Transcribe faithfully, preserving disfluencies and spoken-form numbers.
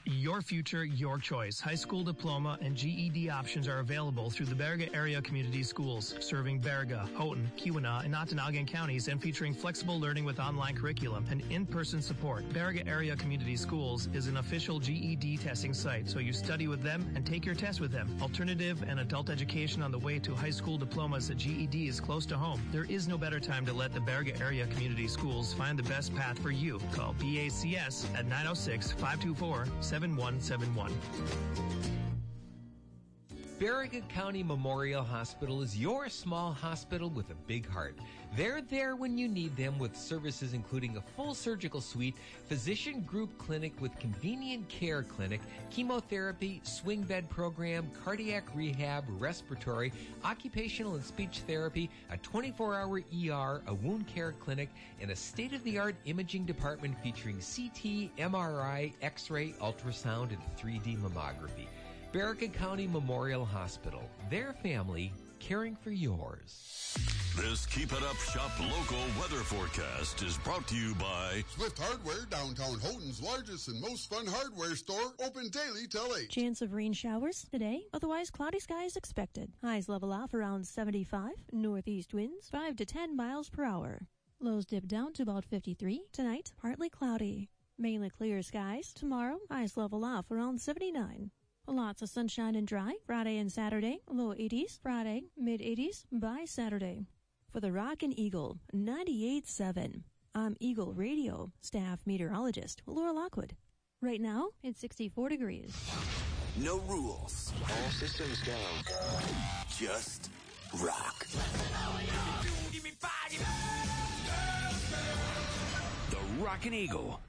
Your future, your choice. High school diploma and G E D options are available through the Baraga Area Community Schools, serving Baraga, Houghton, Keweenaw, and Ontonagon counties, and featuring flexible learning with online curriculum and in-person support. Baraga Area Community Schools is an official G E D testing site, so you study with them and take your test with them. Alternative and adult education on the way to high school diplomas at G E D is close to home. There is no better time to let the Baraga Area Community Schools find the best path for you. Call B A C S at nine oh six, five two four, seven one seven one. Baraga County Memorial Hospital is your small hospital with a big heart. They're there when you need them with services including a full surgical suite, physician group clinic with convenient care clinic, chemotherapy, swing bed program, cardiac rehab, respiratory, occupational and speech therapy, a twenty-four hour E R, a wound care clinic, and a state-of-the-art imaging department featuring C T, M R I, X-ray, ultrasound, and three D mammography. Baraga County Memorial Hospital. Their family caring for yours. This Keep It Up Shop local weather forecast is brought to you by Swift Hardware, downtown Houghton's largest and most fun hardware store, open daily till eight. Chance of rain showers today, otherwise cloudy skies expected. Highs level off around seventy-five, northeast winds five to ten miles per hour. Lows dip down to about fifty-three. Tonight, partly cloudy. Mainly clear skies. Tomorrow, highs level off around seventy-nine. Lots of sunshine and dry. Friday and Saturday, low eighties. Friday, mid eighties by Saturday. For the Rockin' Eagle, ninety-eight point seven. I'm Eagle Radio staff meteorologist Laura Lockwood. Right now, it's sixty-four degrees. No rules. All systems go. Just rock. The Rockin' Eagle